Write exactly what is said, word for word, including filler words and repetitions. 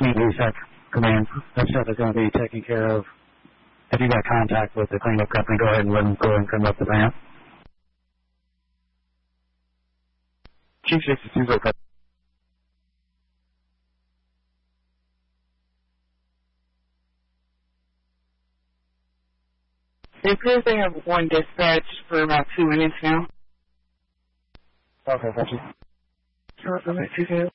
need reset command. That stuff is going to be taken care of. If you got contact with the cleanup company, go ahead and let them go and clean up the plant. Chief sixty-two is okay. It appears they have one dispatch for about two minutes now. Okay, thank you. Sure, go ahead, two